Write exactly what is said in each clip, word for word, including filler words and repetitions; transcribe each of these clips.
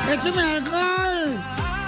¡Échame alcohol!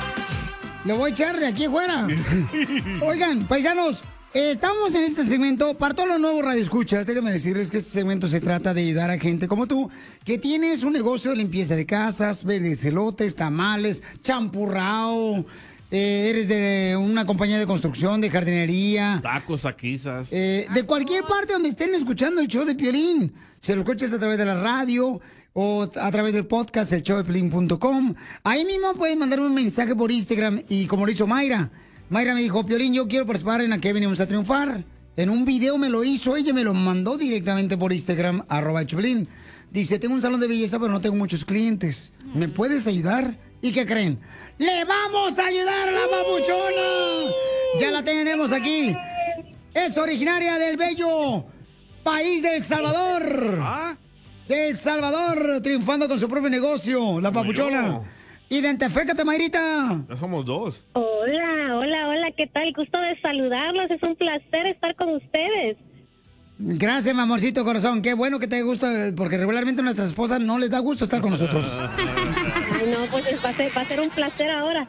Lo voy a echar de aquí afuera. Oigan, paisanos, eh, estamos en este segmento. Para todos los nuevos radioescuchas, déjenme decirles que este segmento se trata de ayudar a gente como tú, que tienes un negocio de limpieza de casas, vendes elotes, tamales, champurrao, eh, eres de una compañía de construcción, de jardinería. Tacos, taquizas. Eh, de cualquier parte donde estén escuchando el show de Piolín. Se lo escuchas a través de la radio o a través del podcast, el show de piolín punto com. Ahí mismo pueden mandarme un mensaje por Instagram. Y como lo hizo Mayra. Mayra me dijo, Piolín, yo quiero participar en la que venimos a triunfar. En un video me lo hizo, ella me lo mandó directamente por Instagram, arroba Piolín. Dice, tengo un salón de belleza, pero no tengo muchos clientes. ¿Me puedes ayudar? ¿Y qué creen? ¡Le vamos a ayudar a la papuchona! Ya la tenemos aquí. Es originaria del bello país de El Salvador. ¿Ah? De El Salvador, triunfando con su propio negocio, la papuchona. Identifícate, Mayrita. Ya somos dos. Hola, hola, hola, ¿qué tal? Gusto de saludarlos, es un placer estar con ustedes. Gracias, mi amorcito corazón. Qué bueno que te gusta, porque regularmente a nuestras esposas no les da gusto estar con nosotros. Ay, no, pues va a ser, va a ser un placer ahora.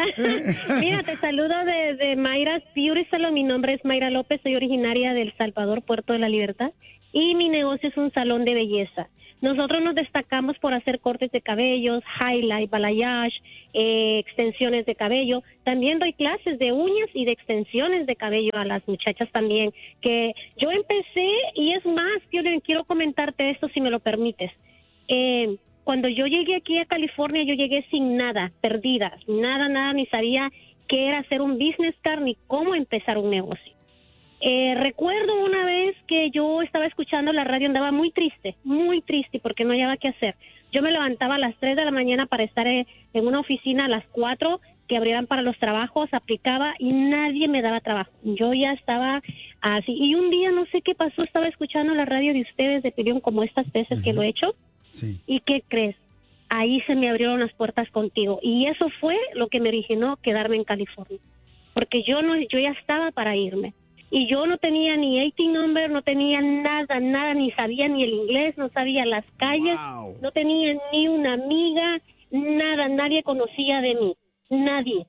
Mira, te saludo de, de Mayra's Beauty Salon. Mi nombre es Mayra López, soy originaria de El Salvador, Puerto de la Libertad, y mi negocio es un salón de belleza. Nosotros nos destacamos por hacer cortes de cabellos, highlight, balayage, eh, extensiones de cabello. También doy clases de uñas y de extensiones de cabello a las muchachas también. Que yo empecé, y es más, yo quiero comentarte esto si me lo permites. Eh, cuando yo llegué aquí a California, yo llegué sin nada, perdida, nada, nada, ni sabía qué era hacer un business card ni cómo empezar un negocio. Eh, recuerdo una vez que yo estaba escuchando la radio, andaba muy triste, muy triste porque no hallaba qué hacer. Yo me levantaba a las tres de la mañana para estar en una oficina a las cuatro, que abrieran para los trabajos, aplicaba y nadie me daba trabajo. Yo ya estaba así. Y un día, no sé qué pasó, estaba escuchando la radio de ustedes de Piolín, como estas veces uh-huh. que lo he hecho. Sí. ¿Y qué crees? Ahí se me abrieron las puertas contigo. Y eso fue lo que me originó quedarme en California. Porque yo no, yo ya estaba para irme. Y yo no tenía ni A T number, no tenía nada, nada, ni sabía ni el inglés, no sabía las calles, wow. No tenía ni una amiga, nada, nadie conocía de mí, nadie.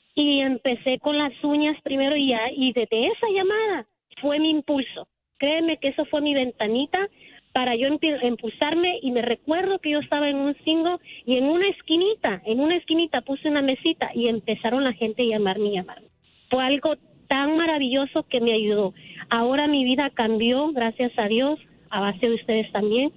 Y empecé con las uñas primero y, ya, y desde esa llamada fue mi impulso. Créeme que eso fue mi ventanita para yo impulsarme, y me recuerdo que yo estaba en un single y en una esquinita, en una esquinita puse una mesita y empezaron la gente a llamarme y llamarme. Fue algo tan maravilloso que me ayudó. Ahora mi vida cambió, gracias a Dios, a base de ustedes también.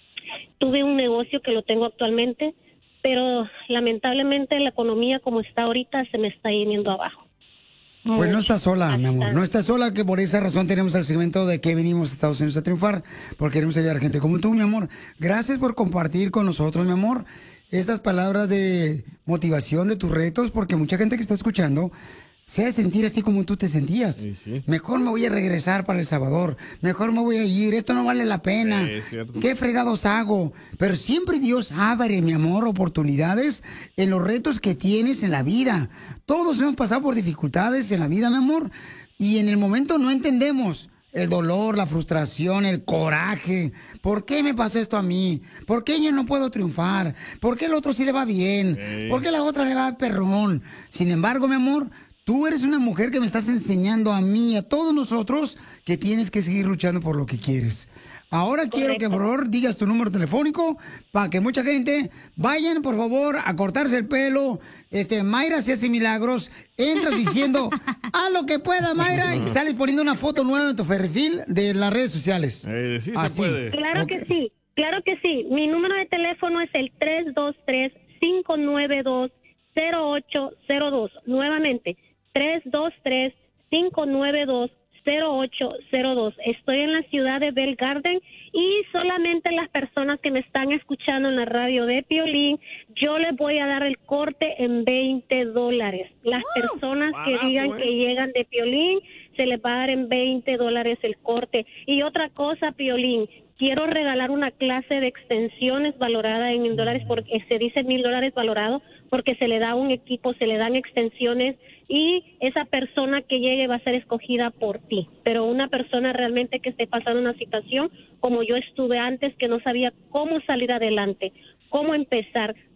Tuve un negocio que lo tengo actualmente, pero lamentablemente la economía como está ahorita se me está yendo abajo. Pues Mucho. No estás sola, mi amor, no estás sola, que por esa razón tenemos el segmento de que venimos a Estados Unidos a triunfar, porque queremos ayudar a gente como tú, mi amor. Gracias por compartir con nosotros, mi amor, esas palabras de motivación de tus retos, porque mucha gente que está escuchando se hace sentir así como tú te sentías. Sí, sí. Mejor me voy a regresar para El Salvador. Mejor me voy a ir. Esto no vale la pena. Sí, ¿qué fregados hago? Pero siempre Dios abre, mi amor, oportunidades en los retos que tienes en la vida. Todos hemos pasado por dificultades en la vida, mi amor. Y en el momento no entendemos el dolor, la frustración, el coraje. ¿Por qué me pasó esto a mí? ¿Por qué yo no puedo triunfar? ¿Por qué el otro sí le va bien? Sí. ¿Por qué la otra le va perrón? Sin embargo, mi amor, tú eres una mujer que me estás enseñando a mí, a todos nosotros, que tienes que seguir luchando por lo que quieres. Ahora Correcto. Quiero que por favor digas tu número telefónico para que mucha gente vayan, por favor, a cortarse el pelo. Este, Mayra se hace milagros. Entras diciendo, haz lo que pueda, Mayra, y sales poniendo una foto nueva en tu perfil de las redes sociales. Eh, sí, Así. Se puede. Claro okay. que sí, claro que sí. Mi número de teléfono es el tres dos tres, cinco nueve dos, cero ocho cero dos. Nuevamente, tres dos tres, cinco nueve dos, cero ocho cero dos. Estoy en la ciudad de Bell Garden y solamente las personas que me están escuchando en la radio de Piolín, yo les voy a dar el corte en veinte dólares. Las oh, personas barato, que digan eh. que llegan de Piolín, se les va a dar en veinte dólares el corte. Y otra cosa, Piolín, quiero regalar una clase de extensiones valorada en mil dólares, porque se dice mil dólares valorado, porque se le da un equipo, se le dan extensiones, y esa persona que llegue va a ser escogida por ti. Pero una persona realmente que esté pasando una situación como yo estuve antes, que no sabía cómo salir adelante, cómo empezar,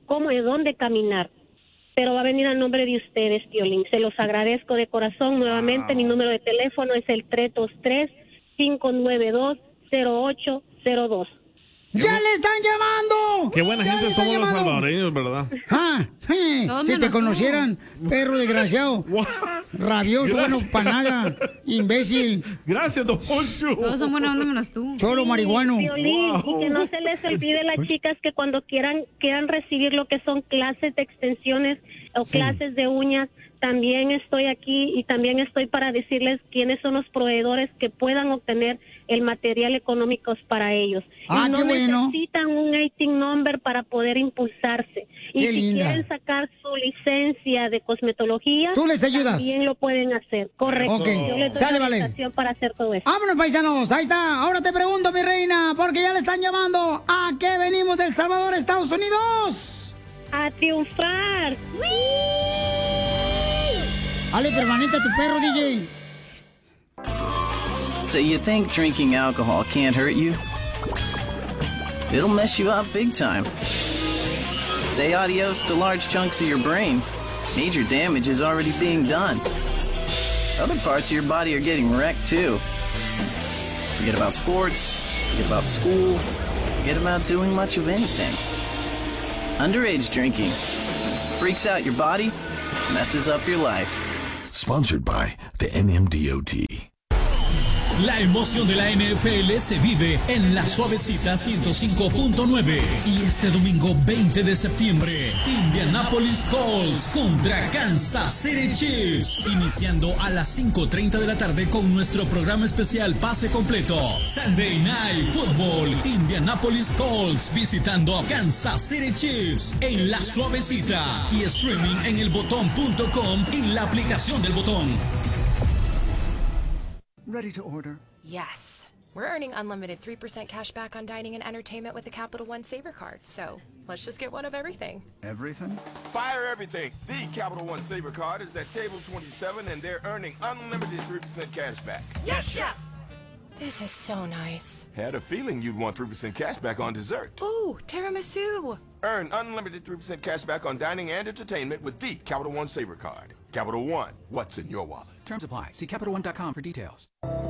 cómo y dónde caminar. Pero va a venir a nombre de ustedes, Piolín. Se los agradezco de corazón. Nuevamente, wow. Mi número de teléfono es el tres dos tres, cinco nueve dos, cero ocho cero dos. ¡Ya le están llamando! Qué buena gente somos los salvadoreños, ¿verdad? Ah, sí. Si te conocieran, perro desgraciado. Rabioso, bueno, para nada. Imbécil. Gracias, don Poncho. Todos son buena onda menos tú. Solo marihuano. Piolín, wow. Y que no se les olvide las chicas que cuando quieran quieran recibir lo que son clases de extensiones o sí. clases de uñas, también estoy aquí y también estoy para decirles quiénes son los proveedores que puedan obtener el material económico para ellos. Ah, y no qué bueno. necesitan un I T I N number para poder impulsarse. Y qué si linda. quieren sacar su licencia de cosmetología, tú les ayudas. También lo pueden hacer. Correcto. Okay. Yo les doy Sale, la vale. para hacer todo eso. Vámonos, paisanos. Ahí está. Ahora te pregunto, mi reina, porque ya le están llamando. ¿A qué venimos del Salvador, Estados Unidos? A triunfar. ¡Wii! Dale permanente a tu perro, D J. So you think drinking alcohol can't hurt you? It'll mess you up big time. Say adios to large chunks of your brain. Major damage is already being done. Other parts of your body are getting wrecked too. Forget about sports, forget about school, forget about doing much of anything. Underage drinking freaks out your body, messes up your life. Sponsored by the N M D O T. La emoción de la N F L se vive en La Suavecita ciento cinco punto nueve. Y este domingo veinte de septiembre, Indianapolis Colts contra Kansas City Chiefs. Iniciando a las cinco treinta de la tarde con nuestro programa especial Pase Completo. Sunday Night Football. Indianapolis Colts visitando a Kansas City Chiefs en La Suavecita. Y streaming en el botón punto com y la aplicación del Botón. Ready to order? Yes. We're earning unlimited three percent cash back on dining and entertainment with the Capital One Saver Card. So let's just get one of everything. Everything? Fire everything. The Capital One Saver Card is at table twenty-seven and they're earning unlimited three percent cash back. Yes, Chef! This is so nice. Had a feeling you'd want three percent cash back on dessert. Ooh, tiramisu. Earn unlimited three percent cash back on dining and entertainment with the Capital One Saver Card. Capital One, what's in your wallet? Terms apply. See Capital One dot com for details.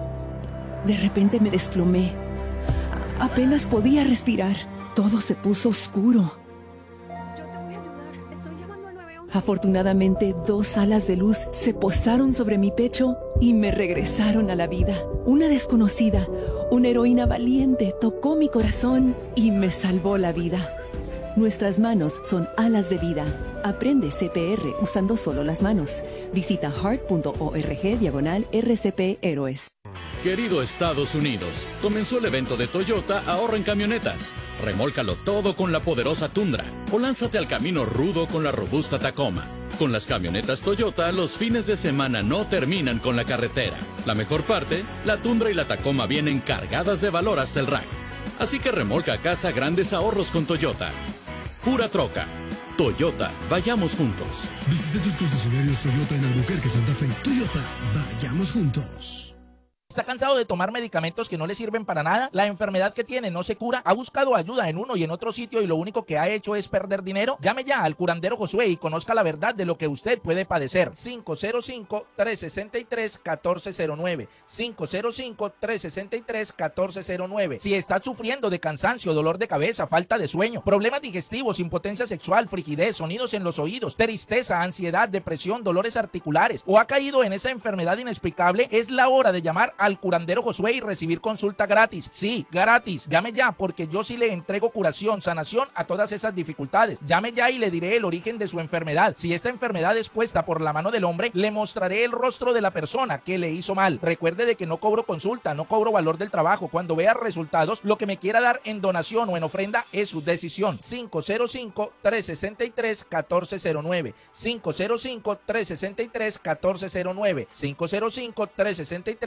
De repente me desplomé. A- apenas podía respirar. Todo se puso oscuro. Yo te voy a ayudar. Estoy llamando al nueve once. Afortunadamente, dos alas de luz se posaron sobre mi pecho y me regresaron a la vida. Una desconocida, una heroína valiente, tocó mi corazón y me salvó la vida. Nuestras manos son alas de vida. Aprende C P R usando solo las manos. Visita heart punto org diagonal R C P Héroes. Querido Estados Unidos, comenzó el evento de Toyota Ahorra en Camionetas. Remólcalo todo con la poderosa Tundra o lánzate al camino rudo con la robusta Tacoma. Con las camionetas Toyota, los fines de semana no terminan con la carretera. La mejor parte, la Tundra y la Tacoma vienen cargadas de valor hasta el rack. Así que remolca a casa grandes ahorros con Toyota. Pura troca. Toyota, vayamos juntos. Visita tus concesionarios Toyota en Albuquerque, Santa Fe. Toyota, vayamos juntos. ¿Está cansado de tomar medicamentos que no le sirven para nada? ¿La enfermedad que tiene no se cura? ¿Ha buscado ayuda en uno y en otro sitio y lo único que ha hecho es perder dinero? Llame ya al curandero Josué y conozca la verdad de lo que usted puede padecer. cinco cero cinco, tres seis tres, uno cuatro cero nueve. cinco cero cinco, tres seis tres, uno cuatro cero nueve. Si está sufriendo de cansancio, dolor de cabeza, falta de sueño, problemas digestivos, impotencia sexual, frigidez, sonidos en los oídos, tristeza, ansiedad, depresión, dolores articulares o ha caído en esa enfermedad inexplicable, es la hora de llamar a al curandero Josué y recibir consulta gratis. Sí, gratis. Llame ya porque yo sí le entrego curación, sanación a todas esas dificultades. Llame ya y le diré el origen de su enfermedad. Si esta enfermedad es puesta por la mano del hombre, le mostraré el rostro de la persona que le hizo mal. Recuerde de que no cobro consulta, no cobro valor del trabajo. Cuando vea resultados, lo que me quiera dar en donación o en ofrenda es su decisión. cinco cero cinco, tres seis tres, uno cuatro cero nueve. cinco cero cinco, tres seis tres, uno cuatro cero nueve. cinco cero cinco, tres seis tres, uno cuatro cero nueve.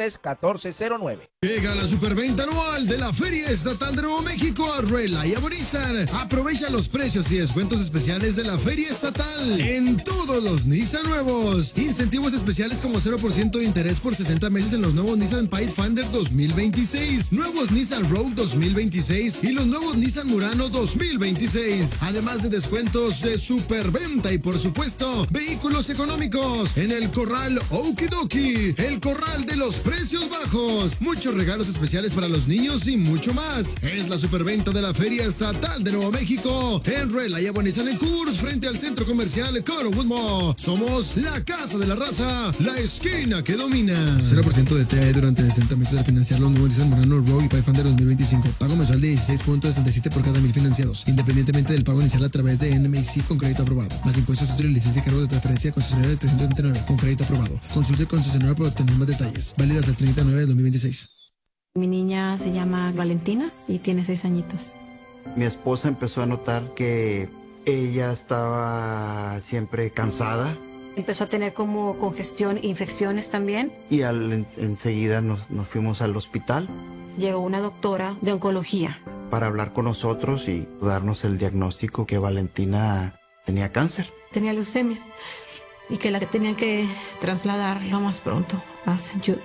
cuatro cero nueve. Llega la superventa anual de la Feria Estatal de Nuevo México a Reliable Nissan. Aprovecha los precios y descuentos especiales de la Feria Estatal en todos los Nissan nuevos. Incentivos especiales como cero por ciento de interés por sesenta meses en los nuevos Nissan Pathfinder dos mil veintiséis, nuevos Nissan Rogue dos mil veintiséis y los nuevos Nissan Murano dos mil veintiséis. Además de descuentos de superventa y por supuesto vehículos económicos en el Corral Okidoki, el Corral de los precios bajos. Muchos regalos especiales para los niños y mucho más. Es la superventa de la Feria Estatal de Nuevo México en Reliable Nissan en Coors, frente al centro comercial Cornwood Mall. Somos la casa de la raza, la esquina que domina. cero por ciento de T A E durante sesenta meses al financiar los nuevos Nissan Murano, Rogue y Pathfinder dos mil veinticinco. Pago mensual de dieciséis punto sesenta y siete por cada mil financiados, independientemente del pago inicial a través de N M I C con crédito aprobado. Más impuestos, título y licencia, cargo de transferencia concesionaria de trescientos veintinueve con crédito aprobado. Consulte con concesionario para obtener más detalles. Válido hasta el treinta de noviembre de dos mil veintiséis. Mi niña se llama Valentina y tiene seis añitos. Mi esposa empezó a notar que ella estaba siempre cansada. Empezó a tener como congestión e infecciones también. Y al, en, enseguida nos, nos fuimos al hospital. Llegó una doctora de oncología para hablar con nosotros y darnos el diagnóstico que Valentina tenía cáncer. Tenía leucemia y que la tenían que trasladar lo más pronto a Saint Jude.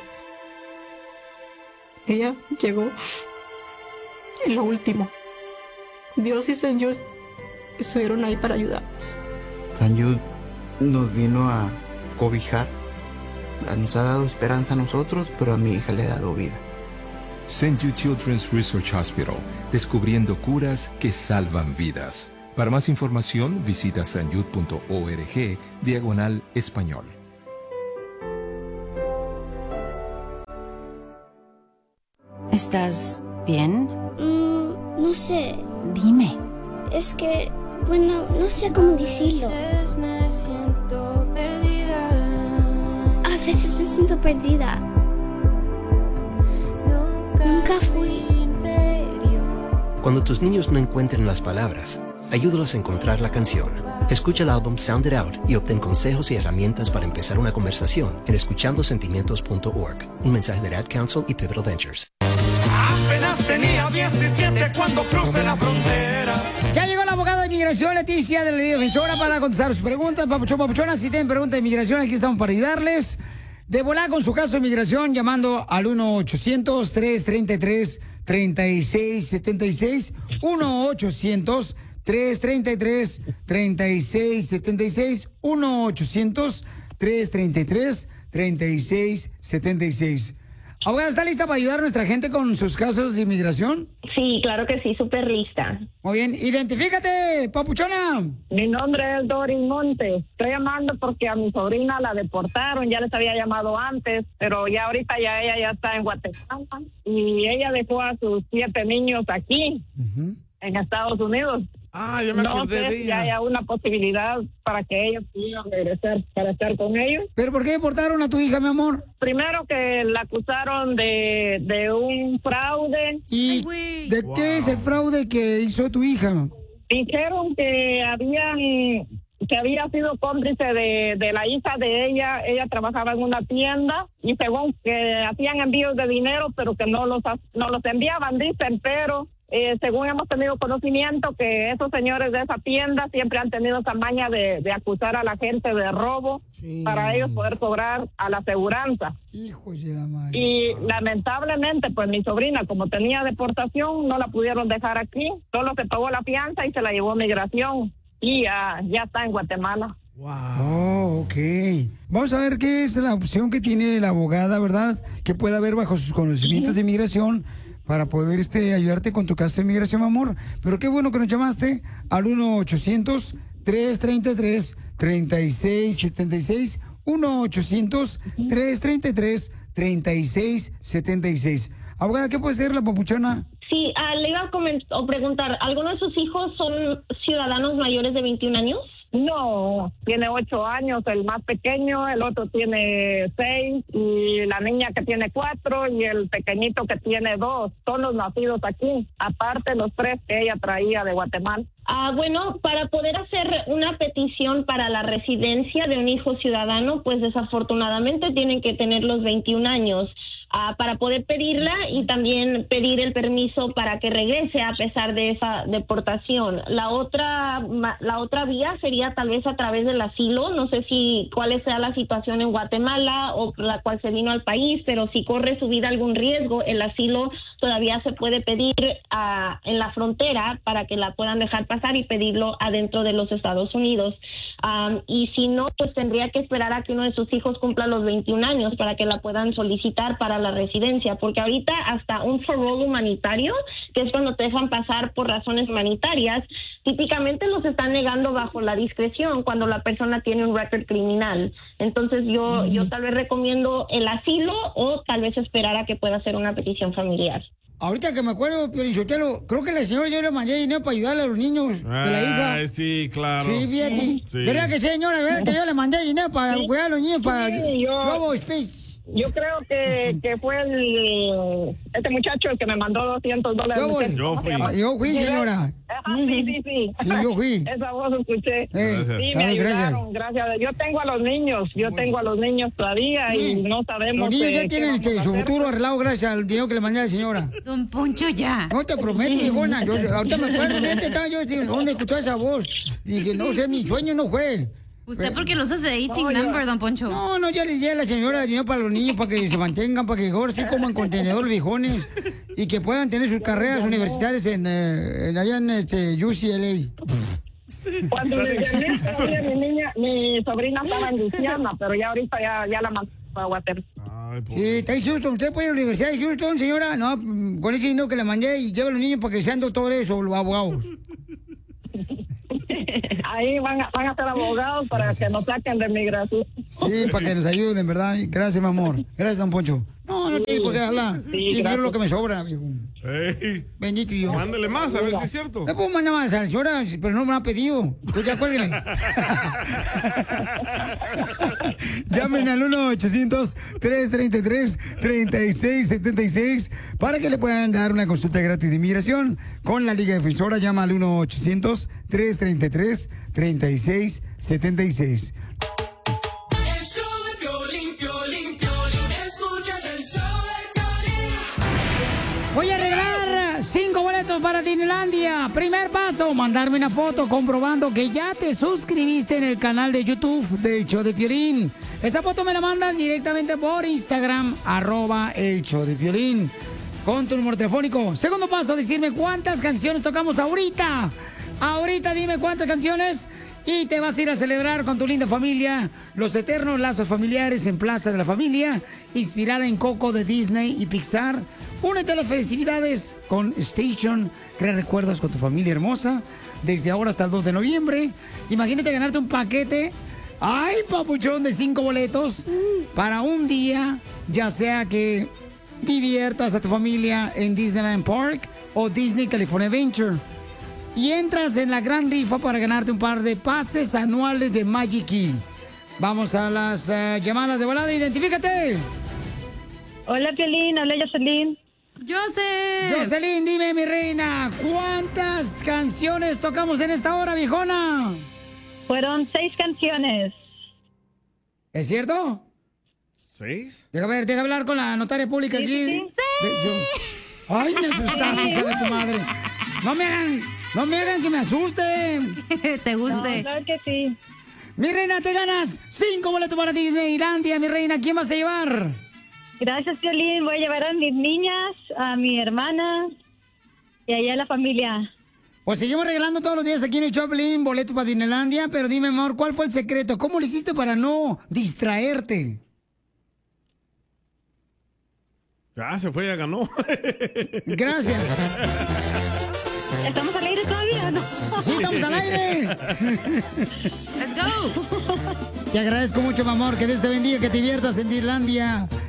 Ella llegó en lo último. Dios y Saint Jude estuvieron ahí para ayudarnos. Saint Jude nos vino a cobijar. Nos ha dado esperanza a nosotros, pero a mi hija le ha dado vida. Saint Jude Children's Research Hospital, descubriendo curas que salvan vidas. Para más información, visita sanjude punto org, diagonal español. ¿Estás bien? Mm, no sé. Dime. Es que, bueno, no sé cómo decirlo. Me siento perdida. A veces me siento perdida. Nunca fui. Cuando tus niños no encuentren las palabras, ayúdalos a encontrar la canción. Escucha el álbum Sound It Out y obtén consejos y herramientas para empezar una conversación en escuchando sentimientos punto org. Un mensaje de Ad Council y Pivotal Ventures. Apenas tenía diecisiete cuando crucé la frontera. Ya llegó la abogada de inmigración, Leticia, de la Liga Defensora, para contestar sus preguntas. Papuchón, papuchona, si tienen preguntas de inmigración, aquí estamos para ayudarles. De volar con su caso de inmigración, llamando al uno ochocientos, tres treinta y tres, treinta y seis setenta y seis. uno ochocientos, tres treinta y tres, treinta y seis setenta y seis. uno ochocientos, tres treinta y tres, treinta y seis setenta y seis. Abogada, ¿está lista para ayudar a nuestra gente con sus casos de inmigración? Sí, claro que sí, súper lista. Muy bien, identifícate, papuchona. Mi nombre es Doris Montes. Estoy llamando porque a mi sobrina la deportaron, ya les había llamado antes, pero ya ahorita ya ella ya está en Guatemala y ella dejó a sus siete niños aquí, uh-huh. en Estados Unidos. Ah, ya me acordé no sé de si ella. haya una posibilidad para que ellos pudieran regresar para estar con ellos. ¿Pero por qué deportaron a tu hija, mi amor? Primero que la acusaron de, de un fraude. ¿Y de wow. qué es el fraude que hizo tu hija? Dijeron que habían que había sido cómplice de, de la hija de ella. Ella trabajaba en una tienda y según que hacían envíos de dinero, pero que no los no los enviaban, dicen, pero Eh, según hemos tenido conocimiento que esos señores de esa tienda siempre han tenido esa maña de, de acusar a la gente de robo sí. para ellos poder cobrar a la aseguranza. Hijos de la madre. Y lamentablemente, pues mi sobrina, como tenía deportación, no la pudieron dejar aquí. Solo se pagó la fianza y se la llevó a migración. Y ya, ya está en Guatemala. Wow. Oh, ok. Vamos a ver qué es la opción que tiene la abogada, ¿verdad? Que pueda haber bajo sus conocimientos sí. de inmigración, para poder este, ayudarte con tu caso de inmigración, mi amor. Pero qué bueno que nos llamaste al uno ochocientos, tres treinta y tres, treinta y seis setenta y seis. uno ochocientos, tres treinta y tres, treinta y seis setenta y seis. Abogada, ¿qué puede ser la papuchona? Sí, uh, le iba a comentar, o preguntar, ¿alguno de sus hijos son ciudadanos mayores de veintiún años? No, tiene ocho años el más pequeño, el otro tiene seis, y la niña que tiene cuatro, y el pequeñito que tiene dos. Son los nacidos aquí, aparte los tres que ella traía de Guatemala. Ah, bueno, para poder hacer una petición para la residencia de un hijo ciudadano, pues desafortunadamente tienen que tener los veintiún años. uh, para poder pedirla y también pedir el permiso para que regrese a pesar de esa deportación. La otra, la otra vía sería tal vez a través del asilo. No sé si cuál sea la situación en Guatemala o por la cual se vino al país, pero si corre su vida algún riesgo, el asilo todavía se puede pedir uh, en la frontera para que la puedan dejar pasar y pedirlo adentro de los Estados Unidos. Um, y si no, pues tendría que esperar a que uno de sus hijos cumpla los veintiún años para que la puedan solicitar para la residencia, porque ahorita hasta un parole humanitario, que es cuando te dejan pasar por razones humanitarias, típicamente los están negando bajo la discreción cuando la persona tiene un récord criminal. Entonces yo, uh-huh. yo tal vez recomiendo el asilo o tal vez esperar a que pueda hacer una petición familiar. Ahorita que me acuerdo, Piolichotelo, creo que la señora yo le mandé dinero para ayudarle a los niños de la hija. Ay, sí, claro. Sí, fíjate. Sí. ¿Verdad que señora? ¿Verdad que yo le mandé dinero para sí. cuidar a los niños para sí, yo... Globo Space? Yo creo que, que fue el, este muchacho el que me mandó doscientos dólares. Yo, yo fui. Ah, yo fui, señora. Ah, sí, sí, sí. Sí, yo fui. Esa voz escuché. Eh, sí, me ayudaron, gracias. gracias. Yo tengo a los niños, yo tengo a los niños todavía sí. y no sabemos... Los niños ya eh, tienen este, su futuro arreglado gracias al dinero que le mandé a la señora. Don Poncho, ya. No te prometo, viejona. Yo, ahorita me acuerdo, fíjate, estaba yo, ¿dónde escuchaba esa voz? Dije, no sé, mi sueño no fue. ¿Usted por qué los hace de eating number, don Poncho? No, no, ya le di a la señora dinero para los niños, para que se mantengan, para que ahora sí coman contenedor viejones y que puedan tener sus carreras universitarias en, eh, en allá en este, U C L A. Cuando me llamé, todavía mi niña, mi sobrina estaba en Luisiana, pero ya ahorita ya, ya la mandó a Water. Sí, está en Houston. ¿Usted puede ir a la Universidad de Houston, señora? No, con ese dinero que le mandé y lleva a los niños para que sean doctores o los abogados. Ahí van a, van a ser abogados para Gracias. que nos saquen de migración. Sí, para que nos ayuden, ¿verdad? Gracias, mi amor. Gracias, don Poncho. No, no sí. tiene por qué hablar. Sí, dinero lo que me sobra, viejo. Hey. Bendito yo. Mándale más, a ver si es cierto. Le puedo mandar más a la señora, pero no me ha pedido. Tú ya cuélguele. Llamen al uno ochocientos, tres treinta y tres, treinta y seis setenta y seis para que le puedan dar una consulta gratis de inmigración con la Liga Defensora. Llama al uno ochocientos, tres treinta y tres, treinta y seis setenta y seis. Voy a regalar cinco boletos para Disneylandia. Primer paso, mandarme una foto comprobando que ya te suscribiste en el canal de YouTube del Show de Piolín. Esta foto me la mandas directamente por Instagram, arroba el Show de Piolín, con tu número telefónico. Segundo paso, decirme cuántas canciones tocamos ahorita. Ahorita dime cuántas canciones y te vas a ir a celebrar con tu linda familia los eternos lazos familiares en Plaza de la Familia, inspirada en Coco de Disney y Pixar. Únete a las festividades con Station, crea recuerdos con tu familia hermosa, desde ahora hasta el dos de noviembre. Imagínate ganarte un paquete, ay papuchón, de cinco boletos para un día, ya sea que diviertas a tu familia en Disneyland Park o Disney California Adventure. Y entras en la gran rifa para ganarte un par de pases anuales de Magic Key. Vamos a las uh, llamadas de volada, identifícate. Hola, Piolín, hola, Jocelyn. José. Jocelyn, dime, mi reina, ¿cuántas canciones tocamos en esta hora, viejona? Fueron seis canciones. ¿Es cierto? ¿Seis? Deja ver, deja hablar con la notaria pública sí, aquí. Sí, sí. Yo... Ay, me asustaste, hija de tu madre. No me hagan, no me hagan que me asusten. ¿Te guste? No, claro que sí. Mi reina, te ganas cinco boletos para Disneylandia, mi reina. ¿Quién vas a llevar? Gracias, Piolín. Voy a llevar a mis niñas, a mi hermana y allá a la familia. Pues seguimos regalando todos los días aquí en el Choplin boletos para Disneylandia, pero dime, amor, ¿cuál fue el secreto? ¿Cómo lo hiciste para no distraerte? Ya se fue, ya ganó. Gracias. ¿Estamos al aire todavía o no? Sí, estamos al aire. Let's go. Te agradezco mucho, mi amor. Que Dios te bendiga, que te diviertas en Disneylandia.